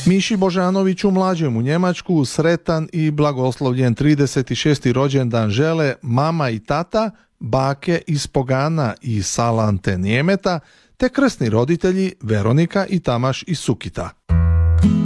Miši Božanoviću mlađem u Njemačku sretan i blagoslovljen 36. rođendan žele mama i tata, bake iz Pogana i Salante Njemeta, te krsni roditelji Veronika i Tamaš iz Sukita.